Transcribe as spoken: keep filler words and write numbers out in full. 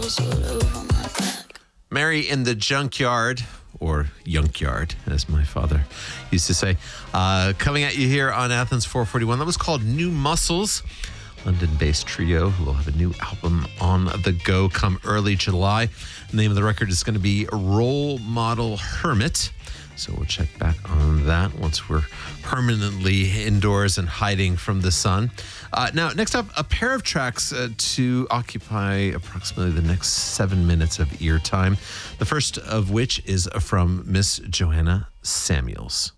bruises all over my back. Mary in the Junkyard, or Yunkyard, as my father used to say. Uh, coming at you here on Athens four forty-one. That was called New Muscles. London-based trio who will have a new album on the go come early July. The name of the record is going to be Role Model Hermit. So we'll check back on that once we're permanently indoors and hiding from the sun. Uh, now, next up, a pair of tracks uh, to occupy approximately the next seven minutes of ear time. The first of which is from Miss Joanna Samuels.